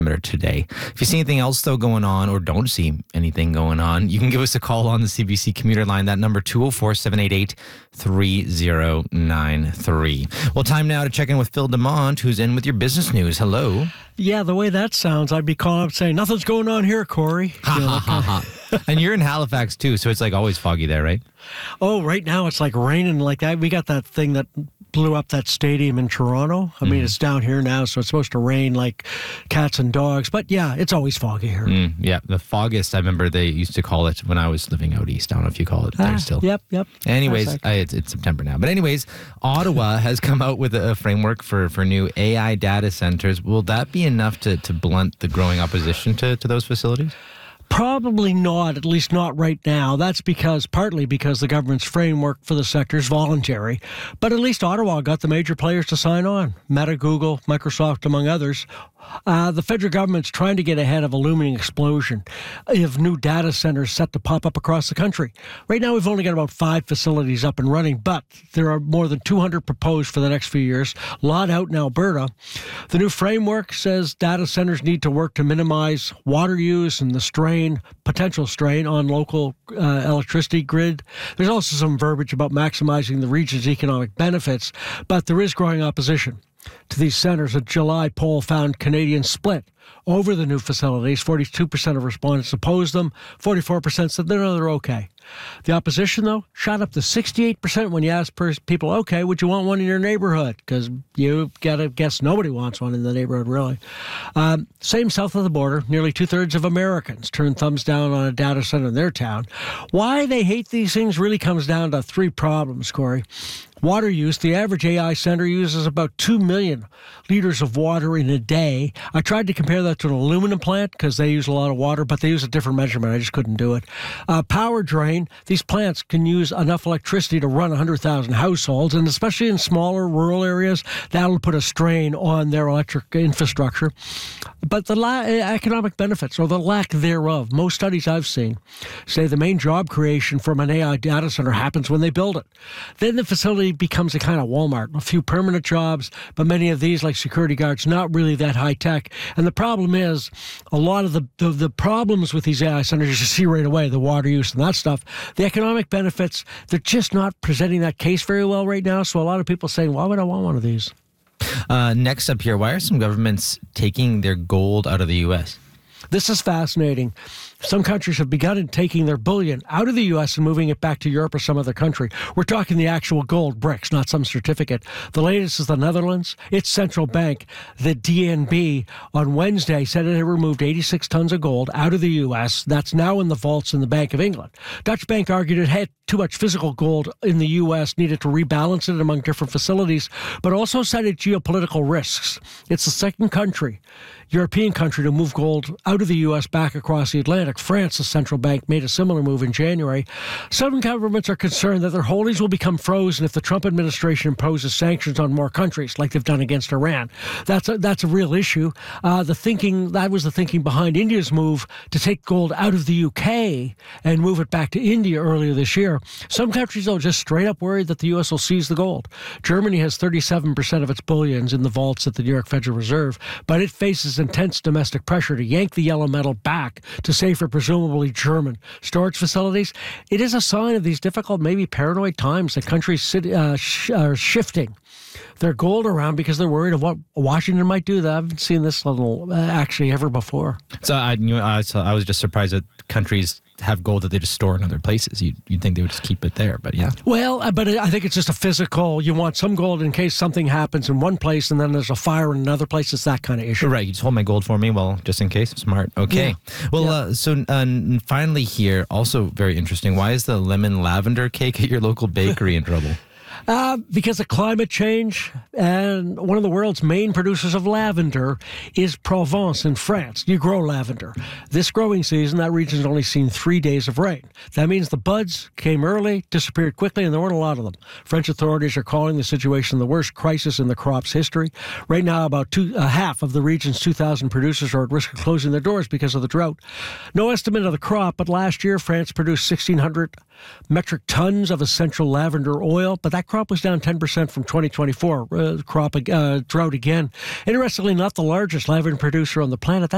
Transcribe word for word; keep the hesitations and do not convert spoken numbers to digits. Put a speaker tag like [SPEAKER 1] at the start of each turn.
[SPEAKER 1] today. If you see anything else, though, going on or don't see anything going on, you can give us a call on the C B C commuter line. That number, two oh four, seven eight eight, three oh nine three. Well, time now to check in with Phil Demont, who's in with your business news. Hello.
[SPEAKER 2] Yeah, the way that sounds, I'd be calling up saying, nothing's going on here, Corey.
[SPEAKER 1] Ha, ha, ha, ha. And you're in Halifax, too, so it's like always foggy there, right?
[SPEAKER 2] Oh, right now it's like raining like that. We got that thing that blew up that stadium in Toronto. I mean, mm. it's down here now, so it's supposed to rain like cats and dogs. But yeah, it's always foggy here.
[SPEAKER 1] Mm, yeah, the foggiest, I remember they used to call it when I was living out east. I don't know if you call it there
[SPEAKER 2] ah,
[SPEAKER 1] still.
[SPEAKER 2] Yep, yep.
[SPEAKER 1] Anyways, I, it's, it's September now. But anyways, Ottawa has come out with a framework for, for new A I data centers. Will that be enough to, to blunt the growing opposition to, to those facilities?
[SPEAKER 2] Probably not, at least not right now. That's because, partly because the government's framework for the sector is voluntary. But at least Ottawa got the major players to sign on. Meta, Google, Microsoft, among others. Uh, the federal government's trying to get ahead of a looming explosion of new data centers set to pop up across the country. Right now, we've only got about five facilities up and running, but there are more than two hundred proposed for the next few years, a lot out in Alberta. The new framework says data centers need to work to minimize water use and the strain, potential strain on local uh, electricity grid. There's also some verbiage about maximizing the region's economic benefits, but there is growing opposition to these centers. A July poll found Canadians split over the new facilities. forty-two percent of respondents opposed them. forty-four percent said they're, they're okay. The opposition, though, shot up to sixty-eight percent when you asked people, okay, would you want one in your neighborhood? Because you got to guess nobody wants one in the neighborhood, really. Um, same south of the border, nearly two-thirds of Americans turn thumbs down on a data center in their town. Why they hate these things really comes down to three problems, Corey. Water use. The average A I center uses about two million liters of water in a day. I tried to compare that to an aluminum plant because they use a lot of water, but they use a different measurement. I just couldn't do it. Uh, power drain. These plants can use enough electricity to run one hundred thousand households, and especially in smaller rural areas, that'll put a strain on their electric infrastructure. But the la- economic benefits, or the lack thereof, most studies I've seen say the main job creation from an A I data center happens when they build it. Then the facility becomes a kind of Walmart, a few permanent jobs, but many of these, like security guards, not really that high tech. And the problem is, a lot of the, the, the problems with these A I centers, you see right away, the water use and that stuff, the economic benefits, they're just not presenting that case very well right now. So a lot of people are saying, why would I want one of these?
[SPEAKER 1] Uh, next up here, why are some governments taking their gold out of the U S?
[SPEAKER 2] This is fascinating. Some countries have begun taking their bullion out of the U S and moving it back to Europe or some other country. We're talking the actual gold bricks, not some certificate. The latest is the Netherlands. Its central bank, the D N B, on Wednesday said it had removed eighty-six tons of gold out of the U S. That's now in the vaults in the Bank of England. Dutch Bank argued it had too much physical gold in the U S, needed to rebalance it among different facilities, but also cited geopolitical risks. It's the second country, European country, to move gold out of the U S back across the Atlantic. France, the central bank, made a similar move in January. Some governments are concerned that their holdings will become frozen if the Trump administration imposes sanctions on more countries, like they've done against Iran. That's a, that's a real issue. Uh, the thinking that was the thinking behind India's move to take gold out of the U K and move it back to India earlier this year. Some countries, though, just straight up worried that the U S will seize the gold. Germany has thirty-seven percent of its bullions in the vaults at the New York Federal Reserve, but it faces intense domestic pressure to yank the yellow metal back to safer, presumably German storage facilities. It is a sign of these difficult, maybe paranoid times that countries sit, uh, sh- are shifting their gold around because they're worried of what Washington might do. That I haven't seen this level uh, actually ever before.
[SPEAKER 1] So I, you know, I, so I was just surprised that countries have gold that they just store in other places. You'd, you'd think they would just keep it there, but yeah.
[SPEAKER 2] Well, but I think it's just a physical, you want some gold in case something happens in one place and then there's a fire in another place. It's that kind of issue.
[SPEAKER 1] Right, you just hold my gold for me, well, just in case. Smart. Okay.
[SPEAKER 2] Yeah.
[SPEAKER 1] Well,
[SPEAKER 2] yeah.
[SPEAKER 1] Uh, so uh, finally here, also very interesting, why is the lemon lavender cake at your local bakery in trouble?
[SPEAKER 2] Uh, because of climate change, and one of the world's main producers of lavender is Provence in France. You grow lavender. This growing season, that region's only seen three days of rain. That means the buds came early, disappeared quickly, and there weren't a lot of them. French authorities are calling the situation the worst crisis in the crop's history. Right now, about two, uh, half of the region's two thousand producers are at risk of closing their doors because of the drought. No estimate of the crop, but last year, France produced sixteen hundred metric tons of essential lavender oil, but that crop was down ten percent from twenty twenty-four. Uh, crop uh, drought again. Interestingly, not the largest lavender producer on the planet. That's